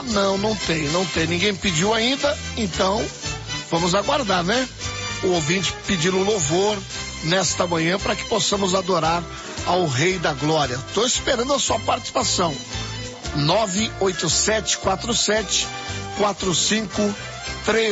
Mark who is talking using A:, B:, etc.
A: não tem. Ninguém pediu ainda, então vamos aguardar, né? O ouvinte pedindo louvor nesta manhã para que possamos adorar ao Rei da Glória. Estou esperando a sua participação. 987474533